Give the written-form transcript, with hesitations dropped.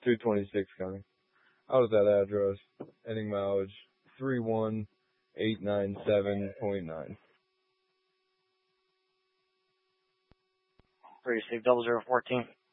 226 County. Out at that address. Ending mileage 31897.9. Receive 0014.